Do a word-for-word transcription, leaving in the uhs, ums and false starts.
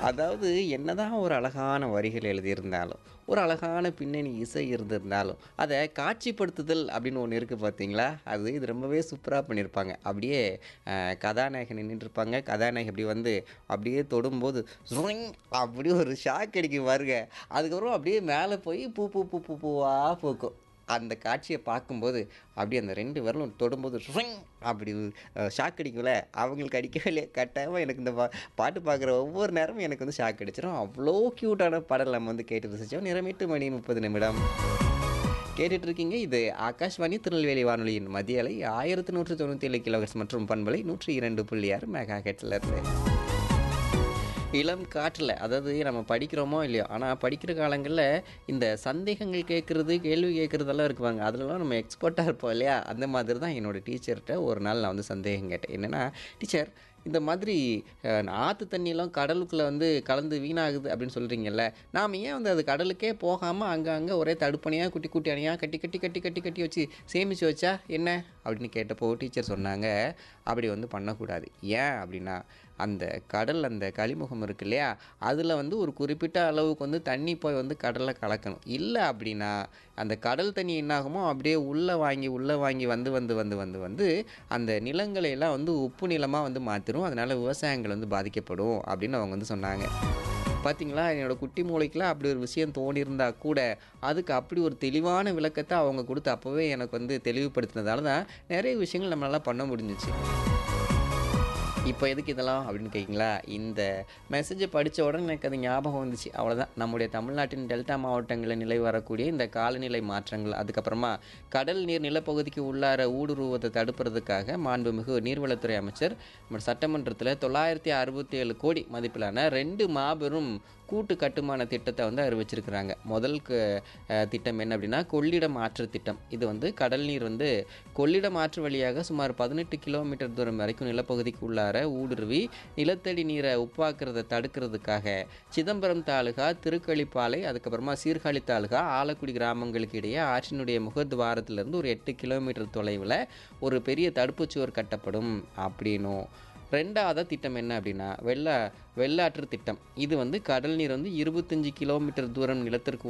அதாவது என்னதான் ஒரு அழகான வரிகள் எழுதியிருந்தாலும், ஒரு அழகான பின்னணி இசை இருந்திருந்தாலும், அத காட்சிப்படுத்துதல் அப்படின்னு ஒண்ணு இருக்கு பார்த்தீங்களா? அது இது ரொம்பவே சூப்பரா பண்ணியிருப்பாங்க. அப்படியே அ கதாநாயகன் நின்னுட்டுருப்பாங்க. கதாநாயகி அப்படி வந்து அப்படியே தொடும்போது, சுயிங் அப்படி ஒரு ஷாக் அடிக்கும் பாருங்க. அதுக்கப்புறம் அப்படியே மேல போய் பூ பூ பூ பூ பூவா பூக்கும். அந்த காட்சிய பார்க்கும்போது, அப்படியே அந்த ரெண்டு விரலும் தொடும்போது சுயிங் அப்படி அ ஷாக் அடிக்கும்ல, அவங்களுக்கு அடிக்கவே இல்லையா? கட்டாயமா எனக்கு இந்த பா பாட்டு பார்க்குற ஒவ்வொரு நேரமும் எனக்கு வந்து ஷாக் அடிச்சிரும். அவ்வளோ கியூட்டான பாடல் நம்ம வந்து கேட்டு ரசிச்சோம். நேரம் எட்டு மணி முப்பது நிமிடம். கேட்டுட்டு இருக்கீங்க. இது ஆகாஷ்வாணி திருநெல்வேலி வானொலியின் மதிய அலை ஆயிரத்து நூற்று தொண்ணூற்றி ஏழு கிலோஹெர்ட்ஸ் மற்றும் பண்பலை நூற்று இரண்டு புள்ளி ஆறு மெகா ஹெர்ட்ஸ்ல இருந்து. இளம் காற்றுல அதாவது நம்ம படிக்கிறோமோ இல்லையோ, ஆனா படிக்கிற காலங்கள்ல இந்த சந்தேகங்கள் கேட்கறது, கேள்வி கேட்கறதெல்லாம் இருக்குவாங்க. அதுலலாம் நம்ம எக்ஸ்பர்ட்டா இருப்போம் இல்லையா? அந்த மாதிரி தான் என்னோட டீச்சர்ட்ட ஒரு நாள் நான் வந்து சந்தேகம் கேட்டேன். என்னன்னா, "டீச்சர் இந்த மாதிரி அ ஆத்து தண்ணிலாம் கடலுக்குள்ள வந்து கலந்து வீணாகுது அப்படின்னு சொல்றீங்கல்ல, நாம ஏன் வந்து அது கடலுக்கே போகாம அங்க அங்க ஒரே தடுப்பணையா, குட்டி குட்டி அணையா கட்டி கட்டி கட்டி கட்டி கட்டி வச்சு சேமிச்சு வச்சா என்ன?" அப்படின்னு கேட்டப்போ டீச்சர் சொன்னாங்க, "அப்படி வந்து பண்ணக்கூடாது. ஏன் அப்படின்னா, அந்த கடல் அந்த கழிமுகம் இருக்கு இல்லையா? அதில வந்து ஒரு குறிப்பிட்ட அளவுக்கு வந்து தண்ணி போய் வந்து கடல்ல கலக்கணும். இல்ல அப்படின்னா, அந்த கடல் தண்ணி என்னாகுமோ அப்படியே உள்ள வாங்கி உள்ள வாங்கி வந்து வந்து வந்து வந்து வந்து அந்த நிலங்களை எல்லாம் வந்து உப்பு நிலமா வந்து மாத்திரும். அதனால விவசாயங்கள் வந்து பாதிக்கப்படும்." அப்படின்னு அவங்க வந்து சொன்னாங்க. பார்த்தீங்களா, என்னோட குட்டி மூளைக்குலாம் அப்படி ஒரு விஷயம் தோணியிருந்தா கூட, அதுக்கு அப்படி ஒரு தெளிவான விளக்கத்த அவங்க குடுத்து அப்பவே எனக்கு வந்து தெளிவுபடுத்தினதால தான், நெறைய விஷயங்கள் நம்மளால பண்ண முடிஞ்சுச்சு. இப்ப எதுக்கு இதெல்லாம் அப்படின்னு கேட்கீங்களா? இந்த மெசேஜ படிச்ச உடனே எனக்கு அது ஞாபகம் வந்துச்சு. அவ்வளோதான். நம்முடைய தமிழ்நாட்டின் டெல்டா மாவட்டங்களில் நிலவி வரக்கூடிய இந்த காலநிலை மாற்றங்கள், அதுக்கப்புறமா கடல் நீர் நிலப்பகுதிக்கு உள்ளார ஊடுருவதை தடுப்பதற்காக மாண்புமிகு நீர்வளத்துறை அமைச்சர் நம்ம சட்டமன்றத்தில தொள்ளாயிரத்து அறுபத்தி ஏழு கோடி மதிப்பிலான ரெண்டு மாபெரும் கூட்டு கட்டுமான திட்டத்த வந்து அறிவிச்சிருக்கிறாங்க. முதல் க அ திட்டம் என்ன அப்படின்னா, கொள்ளிடம் ஆற்று திட்டம். இது வந்து கடல் நீர் வந்து கொள்ளிடம் ஆற்று வழியாக சுமார் பதினெட்டு கிலோமீட்டர் தூரம் வரைக்கும் நிலப்பகுதிக்கு உள்ளார ஊடுருவி நிலத்தடி நீரை உப்பாக்குறத தடுக்கிறதுக்காக சிதம்பரம் தாலுகா, திருக்களிப்பாலை, அதுக்கப்புறமா சீர்காழி தாலுகா, ஆலக்குடி கிராமங்களுக்கு இடையே ஆற்றினுடைய முகத்துவாரத்திலிருந்து ஒரு எட்டு கிலோமீட்டர் தொலைவுல ஒரு பெரிய தடுப்புச் சுவர் கட்டப்படும் அப்படின்னும். ரெண்டாவது திட்டம் என்ன அப்படின்னா, வெள்ள வெள்ளாற்று திட்டம். இது வந்து கடல் நீர் வந்து இருபத்தி ஐந்து கிலோமீட்டர் தூரம் நிலத்திற்கு